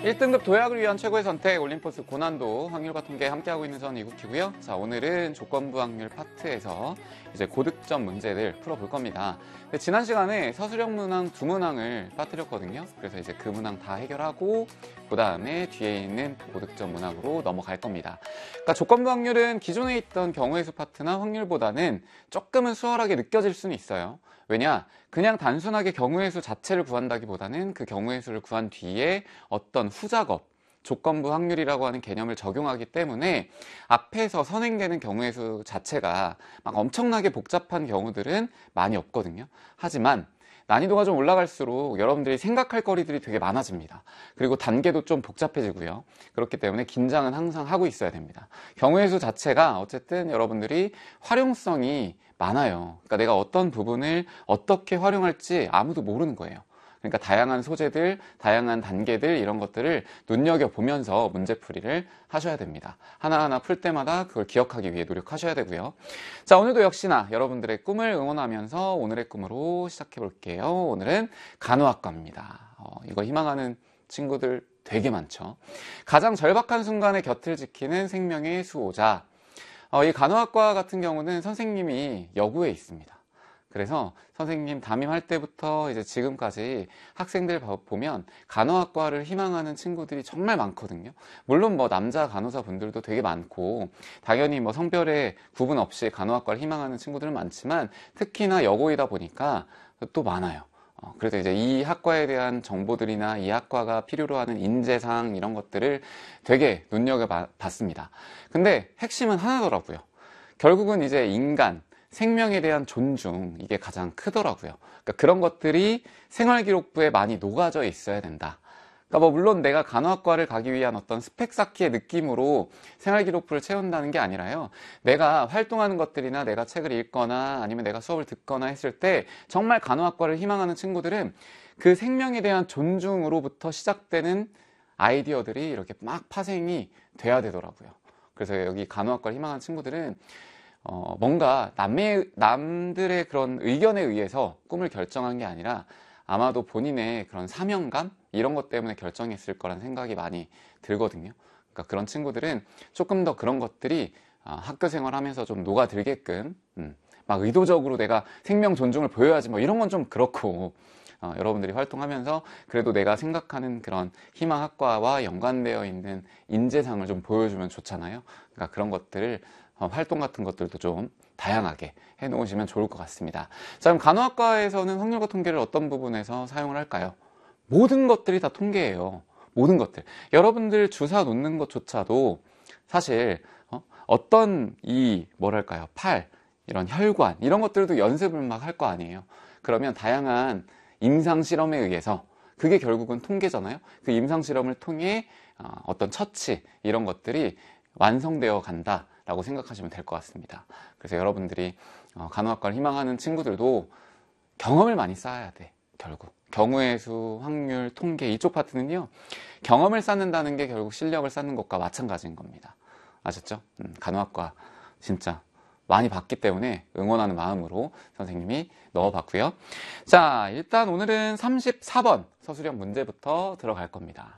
1등급 도약을 위한 최고의 선택 올림포스 고난도 확률과 통계 함께하고 있는 저는 이국희고요. 자, 오늘은 조건부 확률 파트에서 이제 고득점 문제들 풀어볼 겁니다. 지난 시간에 서술형 문항 2문항을 빠뜨렸거든요. 그래서 이제 그 문항 다 해결하고 그 다음에 뒤에 있는 고득점 문항으로 넘어갈 겁니다. 그러니까 조건부 확률은 기존에 있던 경우의 수 파트나 확률보다는 조금은 수월하게 느껴질 수는 있어요. 왜냐? 그냥 단순하게 경우의 수 자체를 구한다기보다는 그 경우의 수를 구한 뒤에 어떤 후작업, 조건부 확률이라고 하는 개념을 적용하기 때문에 앞에서 선행되는 경우의 수 자체가 막 엄청나게 복잡한 경우들은 많이 없거든요. 하지만 난이도가 좀 올라갈수록 여러분들이 생각할 거리들이 되게 많아집니다. 그리고 단계도 좀 복잡해지고요. 그렇기 때문에 긴장은 항상 하고 있어야 됩니다. 경우의 수 자체가 어쨌든 여러분들이 활용성이 많아요. 그러니까 내가 어떤 부분을 어떻게 활용할지 아무도 모르는 거예요. 그러니까 다양한 소재들, 다양한 단계들 이런 것들을 눈여겨보면서 문제풀이를 하셔야 됩니다. 하나하나 풀 때마다 그걸 기억하기 위해 노력하셔야 되고요. 자, 오늘도 역시나 여러분들의 꿈을 응원하면서 오늘의 꿈으로 시작해 볼게요. 오늘은 간호학과입니다. 이거 희망하는 친구들 되게 많죠. 가장 절박한 순간에 곁을 지키는 생명의 수호자. 이 간호학과 같은 경우는 선생님이 여고에 있습니다. 그래서 선생님 담임할 때부터 이제 지금까지 학생들 보면 간호학과를 희망하는 친구들이 정말 많거든요. 물론 뭐 남자 간호사 분들도 되게 많고 당연히 뭐 성별에 구분 없이 간호학과를 희망하는 친구들은 많지만 특히나 여고이다 보니까 또 많아요. 그래서 이제 이 학과에 대한 정보들이나 이 학과가 필요로 하는 인재상 이런 것들을 되게 눈여겨봤습니다. 근데 핵심은 하나더라고요. 결국은 이제 인간, 생명에 대한 존중, 이게 가장 크더라고요. 그러니까 그런 것들이 생활기록부에 많이 녹아져 있어야 된다. 그러니까 뭐 물론 내가 간호학과를 가기 위한 어떤 스펙 쌓기의 느낌으로 생활기록부를 채운다는 게 아니라요. 내가 활동하는 것들이나 내가 책을 읽거나 아니면 내가 수업을 듣거나 했을 때 정말 간호학과를 희망하는 친구들은 그 생명에 대한 존중으로부터 시작되는 아이디어들이 이렇게 막 파생이 돼야 되더라고요. 그래서 여기 간호학과를 희망하는 친구들은 뭔가 남들의 그런 의견에 의해서 꿈을 결정한 게 아니라 아마도 본인의 그런 사명감 이런 것 때문에 결정했을 거란 생각이 많이 들거든요. 그러니까 그런 친구들은 조금 더 그런 것들이 학교 생활하면서 좀 녹아들게끔 막 의도적으로 내가 생명 존중을 보여야지 뭐 이런 건 좀 그렇고 여러분들이 활동하면서 그래도 내가 생각하는 그런 희망학과와 연관되어 있는 인재상을 좀 보여주면 좋잖아요. 그러니까 그런 것들을 활동 같은 것들도 좀 다양하게 해놓으시면 좋을 것 같습니다. 자, 그럼 간호학과에서는 확률과 통계를 어떤 부분에서 사용을 할까요? 모든 것들이 다 통계예요. 모든 것들. 여러분들 주사 놓는 것조차도 사실 어떤 뭐랄까요? 팔, 이런 혈관 이런 것들도 연습을 막 할 거 아니에요. 그러면 다양한 임상실험에 의해서 그게 결국은 통계잖아요. 그 임상실험을 통해 어떤 처치 이런 것들이 완성되어 간다 라고 생각하시면 될 것 같습니다. 그래서 여러분들이 간호학과를 희망하는 친구들도 경험을 많이 쌓아야 돼. 결국 경우의 수, 확률, 통계 이쪽 파트는요. 경험을 쌓는다는 게 결국 실력을 쌓는 것과 마찬가지인 겁니다. 아셨죠? 간호학과 진짜 많이 봤기 때문에 응원하는 마음으로 선생님이 넣어봤고요. 자, 일단 오늘은 34번 서술형 문제부터 들어갈 겁니다.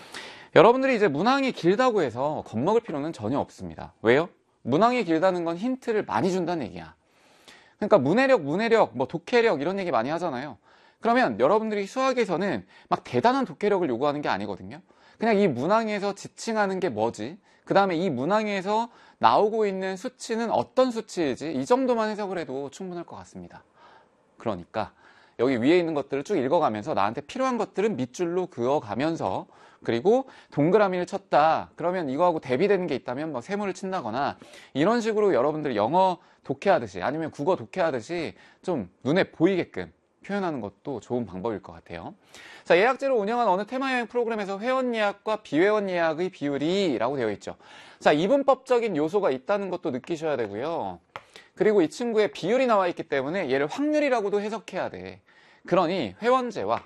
여러분들이 이제 문항이 길다고 해서 겁먹을 필요는 전혀 없습니다. 왜요? 문항이 길다는 건 힌트를 많이 준다는 얘기야. 그러니까 문해력, 뭐 독해력 이런 얘기 많이 하잖아요. 그러면 여러분들이 수학에서는 막 대단한 독해력을 요구하는 게 아니거든요. 그냥 이 문항에서 지칭하는 게 뭐지? 그 다음에 이 문항에서 나오고 있는 수치는 어떤 수치이지? 이 정도만 해석을 해도 충분할 것 같습니다. 그러니까 여기 위에 있는 것들을 쭉 읽어가면서 나한테 필요한 것들은 밑줄로 그어가면서 그리고 동그라미를 쳤다. 그러면 이거하고 대비되는 게 있다면 뭐 세모를 친다거나 이런 식으로 여러분들 영어 독해하듯이 아니면 국어 독해하듯이 좀 눈에 보이게끔 표현하는 것도 좋은 방법일 것 같아요. 자, 예약제로 운영한 어느 테마여행 프로그램에서 회원 예약과 비회원 예약의 비율이 라고 되어 있죠. 자, 이분법적인 요소가 있다는 것도 느끼셔야 되고요. 그리고 이 친구의 비율이 나와 있기 때문에 얘를 확률이라고도 해석해야 돼. 그러니 회원제와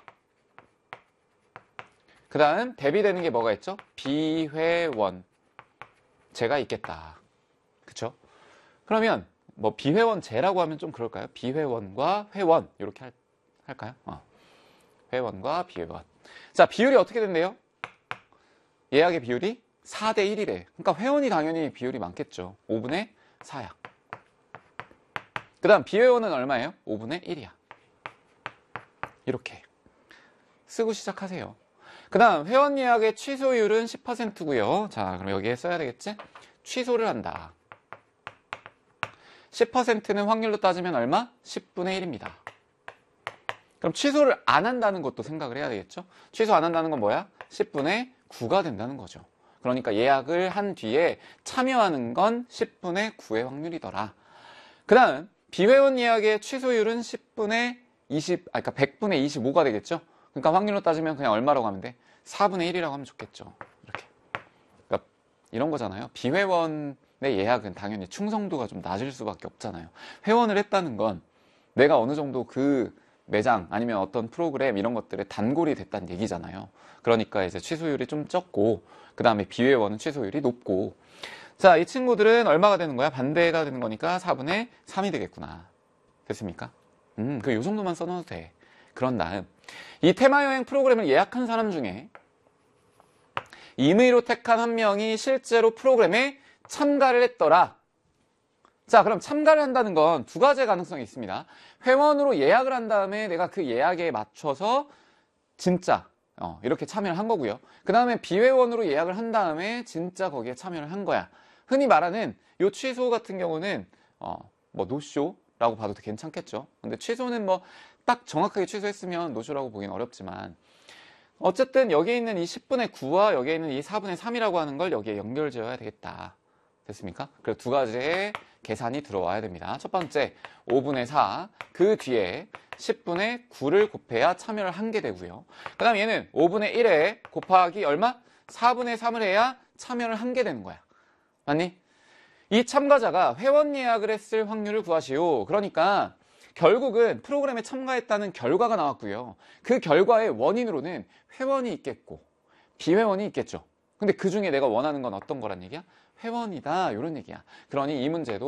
그 다음 대비되는 게 뭐가 있죠? 비회원제가 있겠다. 그쵸? 그러면 뭐 비회원제라고 하면 좀 그럴까요? 비회원과 회원 이렇게 할까요? 회원과 비회원. 자, 비율이 어떻게 된대요? 예약의 비율이 4대 1이래. 그러니까 회원이 당연히 비율이 많겠죠. 5분의 4야. 그 다음 비회원은 얼마예요? 5분의 1이야. 이렇게 쓰고 시작하세요. 그 다음 회원 예약의 취소율은 10%고요. 자, 그럼 여기에 써야 되겠지? 취소를 한다. 10%는 확률로 따지면 얼마? 10분의 1입니다. 그럼 취소를 안 한다는 것도 생각을 해야 되겠죠? 취소 안 한다는 건 뭐야? 10분의 9가 된다는 거죠. 그러니까 예약을 한 뒤에 참여하는 건 10분의 9의 확률이더라. 그 다음 비회원 예약의 취소율은 10분의 20, 그러니까 100분의 25가 되겠죠? 그러니까 확률로 따지면 그냥 얼마라고 하면 돼? 4분의 1이라고 하면 좋겠죠. 이렇게. 그러니까 이런 거잖아요. 비회원의 예약은 당연히 충성도가 좀 낮을 수밖에 없잖아요. 회원을 했다는 건 내가 어느 정도 그 매장 아니면 어떤 프로그램 이런 것들에 단골이 됐다는 얘기잖아요. 그러니까 이제 취소율이 좀 적고 그 다음에 비회원은 취소율이 높고 자, 이 친구들은 얼마가 되는 거야? 반대가 되는 거니까 4분의 3이 되겠구나. 됐습니까? 요 정도만 써놔도 돼. 그런 다음 이 테마여행 프로그램을 예약한 사람 중에 임의로 택한 한 명이 실제로 프로그램에 참가를 했더라. 자, 그럼 참가를 한다는 건 두 가지의 가능성이 있습니다. 회원으로 예약을 한 다음에 내가 그 예약에 맞춰서 진짜 이렇게 참여를 한 거고요. 그 다음에 비회원으로 예약을 한 다음에 진짜 거기에 참여를 한 거야. 흔히 말하는 요 취소 같은 경우는 뭐 노쇼라고 봐도 괜찮겠죠. 근데 취소는 뭐 딱 정확하게 취소했으면 노쇼라고 보긴 어렵지만 어쨌든 여기에 있는 이 10분의 9와 여기에 있는 이 4분의 3이라고 하는 걸 여기에 연결 지어야 되겠다. 됐습니까? 그래서 두 가지의 계산이 들어와야 됩니다. 첫 번째 5분의 4, 그 뒤에 10분의 9를 곱해야 참여를 한 게 되고요. 그 다음 얘는 5분의 1에 곱하기 얼마? 4분의 3을 해야 참여를 한 게 되는 거야. 맞니? 이 참가자가 회원 예약을 했을 확률을 구하시오. 그러니까 결국은 프로그램에 참가했다는 결과가 나왔고요. 그 결과의 원인으로는 회원이 있겠고 비회원이 있겠죠. 근데 그 중에 내가 원하는 건 어떤 거란 얘기야? 회원이다. 이런 얘기야. 그러니 이 문제도